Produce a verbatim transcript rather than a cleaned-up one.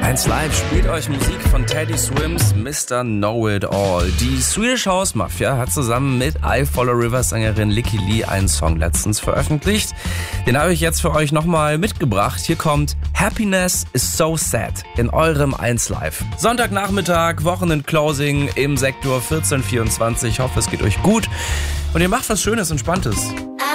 eins Live spielt euch Musik von Teddy Swims Mister Know-It-All. Die Swedish House Mafia hat zusammen mit I Follow Rivers Sängerin Lykke Li einen Song letztens veröffentlicht. Den habe ich jetzt für euch nochmal mitgebracht. Hier kommt Happiness is so sad in eurem eins Live. Sonntagnachmittag, Wochenend-Closing im Sektor vierzehn vierundzwanzig. Ich hoffe, es geht euch gut und ihr macht was Schönes, Entspanntes.